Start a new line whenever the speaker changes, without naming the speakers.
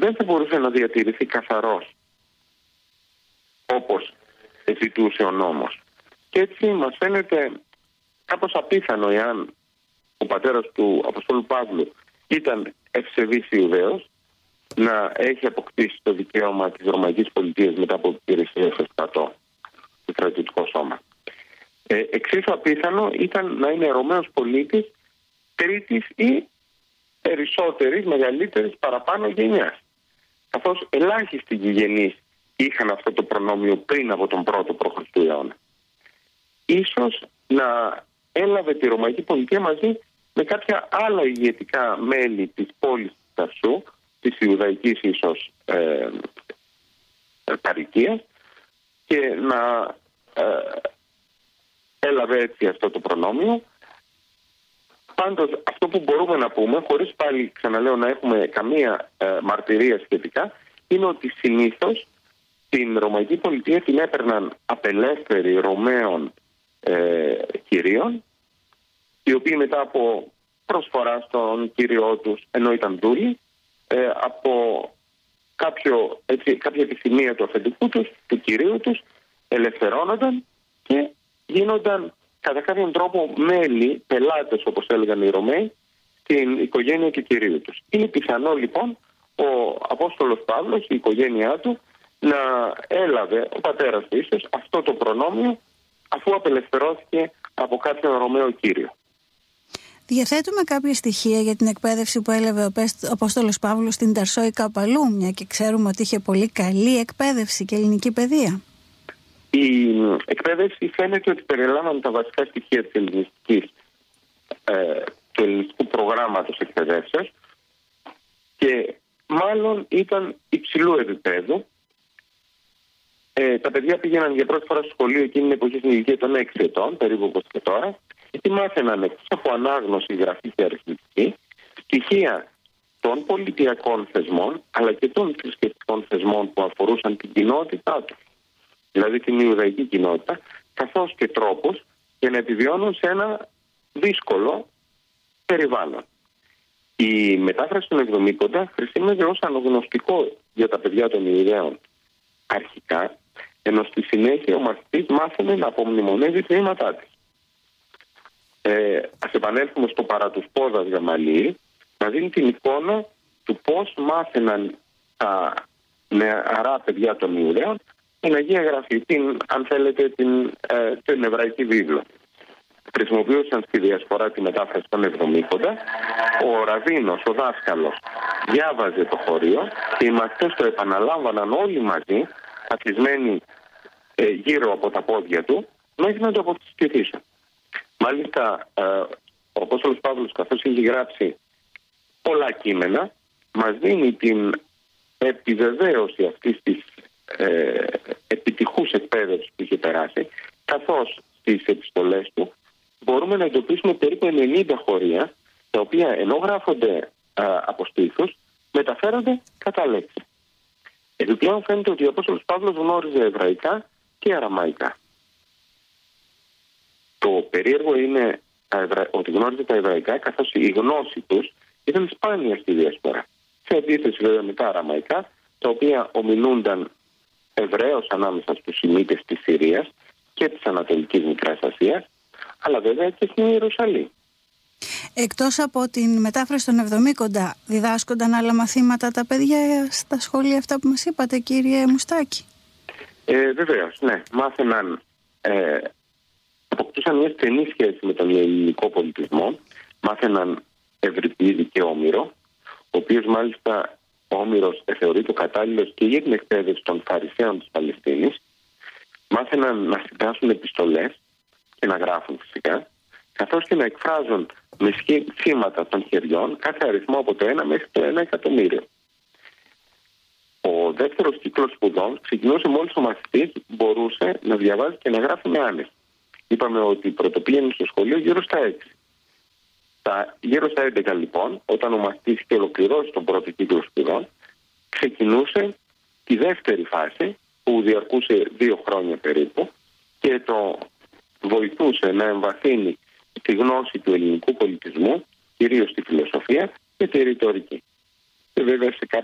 δεν θα μπορούσε να διατηρηθεί καθαρός όπως ζητούσε ο νόμος. Και έτσι μας φαίνεται κάπως απίθανο, εάν ο πατέρας του Αποστόλου Παύλου ήταν ευσεβής Ιουδαίος, να έχει αποκτήσει το δικαίωμα της Ρωμαϊκής Πολιτείας μετά από υπηρεσία στο στρατό, το στρατιωτικό σώμα. Εξίσου απίθανο ήταν να είναι Ρωμαίος πολίτης τρίτης ή περισσότερης, μεγαλύτερης παραπάνω γενιάς. Καθώς ελάχιστοι γηγενείς είχαν αυτό το προνόμιο πριν από τον πρώτο π.Χ. αιώνα. Ίσως να έλαβε τη Ρωμαϊκή Πολιτεία μαζί με κάποια άλλα ηγετικά μέλη της πόλης της Ταρσού, της Ιουδαϊκής ίσως παροικίας, και να έλαβε έτσι αυτό το προνόμιο. Πάντως αυτό που μπορούμε να πούμε, χωρίς πάλι ξαναλέω να έχουμε καμία μαρτυρία σχετικά, είναι ότι συνήθως την Ρωμαϊκή Πολιτεία την έπαιρναν απελεύθεροι Ρωμαίων κυρίων, οι οποίοι μετά από προσφορά στον κύριό τους, ενώ ήταν δούλοι, από κάποια επιθυμία του αφεντικού τους, του κυρίου τους, ελευθερώνονταν και γίνονταν κατά κάποιον τρόπο μέλη, πελάτες όπως έλεγαν οι Ρωμαίοι, στην οικογένεια του κυρίου τους. Είναι πιθανό λοιπόν ο Απόστολος Παύλος, η οικογένειά του, να έλαβε, ο πατέρας του ίσως, αυτό το προνόμιο, αφού απελευθερώθηκε από κάποιον Ρωμαίο κύριο.
Διαθέτουμε κάποια στοιχεία για την εκπαίδευση που έλαβε ο Απόστολος Παύλος στην Ταρσό ή κάπου αλλού, μια και ξέρουμε ότι είχε πολύ καλή εκπαίδευση και ελληνική παιδεία?
Η εκπαίδευση φαίνεται ότι περιλάμβανε τα βασικά στοιχεία του ελληνιστικού προγράμματος εκπαιδεύσεως και μάλλον ήταν υψηλού επίπεδου. Τα παιδιά πήγαιναν για πρώτη φορά στο σχολείο εκείνη την εποχή στην ηλικία των 6 ετών, περίπου όπως και τώρα, γιατί μάθαιναν εκτός από ανάγνωση, γραφή και αριθμητική, στοιχεία των πολιτιακών θεσμών αλλά και των θρησκευτικών θεσμών που αφορούσαν την κοινότητά του, δηλαδή την Ιουδαϊκή κοινότητα, καθώς και τρόπους για να επιβιώνουν σε ένα δύσκολο περιβάλλον. Η μετάφραση των Εβδομήκοντα χρησιμεύει ως αναγνωστικό για τα παιδιά των Ιουδαίων αρχικά, ενώ στη συνέχεια ο μαθητής μάθαινε να απομνημονεύει τμήματά της. Ας επανέλθουμε στο παρά τους πόδας Γαμαλίη, να δίνει την εικόνα του πώς μάθαιναν τα νεαρά παιδιά των Ιουδαίων την Αγία Γραφή, αν θέλετε την Εβραϊκή Βίβλο. Χρησιμοποιούσαν στη διασπορά τη μετάφραση των Εβδομήκοντα. Ο Ραβίνος, ο δάσκαλος, διάβαζε το χωρίο και οι μαθητές το επαναλάμβαναν όλοι μαζί, αθλισμένοι γύρω από τα πόδια του, μέχρι να το αποκτηθήσουν. Μάλιστα, ο Απόστολος Παύλος, καθώς έχει γράψει πολλά κείμενα, μας δίνει την επιβεβαίωση αυτής της επιτυχούς εκπαίδευσης που είχε περάσει, καθώς στις επιστολές του μπορούμε να εντοπίσουμε περίπου 90 χωρία, τα οποία ενώ γράφονται από στίχους, μεταφέρονται κατά λέξη. Επιπλέον φαίνεται ότι ο Απόστολος Παύλος γνώριζε εβραϊκά και αραμαϊκά. Το περίεργο είναι ότι γνώριζε τα εβραϊκά, καθώς η γνώση τους ήταν σπάνια στη διασπορά. Σε αντίθεση βέβαια με τα αραμαϊκά, τα οποία ομιλούνταν ευρέως ανάμεσα στους Σιμίτες της Συρίας και της Ανατολικής Μικράς Ασίας, αλλά βέβαια και στην Ιερουσαλήμ.
Εκτός από την μετάφραση των Εβδομήκοντα, διδάσκονταν άλλα μαθήματα τα παιδιά στα σχολεία αυτά που μας είπατε, κύριε Μουστάκη?
Βεβαίως, ναι. Μάθαιναν, αποκτούσαν μια στενή σχέση με τον ελληνικό πολιτισμό. Μάθαιναν Ευρυπίδη και Όμηρο, ο οποίος μάλιστα ο Όμηρος θεωρείται ο κατάλληλος και για την εκπαίδευση των Φαρισαίων της Παλαιστίνης. Μάθαιναν να συντάσσουν επιστολές και να γράφουν φυσικά, καθώς και να εκφράζουν με σχήματα των χεριών κάθε αριθμό από το 1 μέχρι το 1 εκατομμύριο. Ο δεύτερος κύκλος σπουδών ξεκινούσε μόλις ο μαθητής μπορούσε να διαβάζει και να γράφει με άνεση. Είπαμε ότι πρωτοπήγαινε στο σχολείο γύρω στα 6. Γύρω στα 11 λοιπόν, όταν ο μαθητής είχε ολοκληρώσει τον πρώτο κύκλο σπουδών, ξεκινούσε τη δεύτερη φάση που διαρκούσε 2 χρόνια περίπου και το βοηθούσε να εμβαθύνει τη γνώση του ελληνικού πολιτισμού, κυρίως τη φιλοσοφία και τη ρητορική. Και βέβαια σε